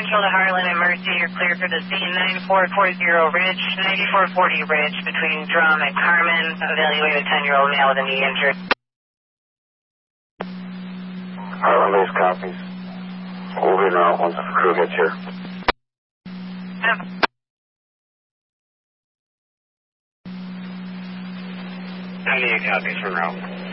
Central to Harlan and Mercy, you're clear for the scene. 9440 Ridge, 9440 Ridge between Drum and Carmen. Evaluate a 10-year-old male with a knee injured. Harlan base copies. We'll be now once the crew gets here. Yep. 98 copies from Rome.